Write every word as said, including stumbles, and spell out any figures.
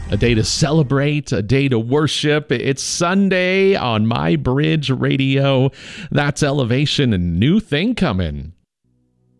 A day to celebrate, a day to worship. It's Sunday on My Bridge Radio. That's Elevation, a new thing coming.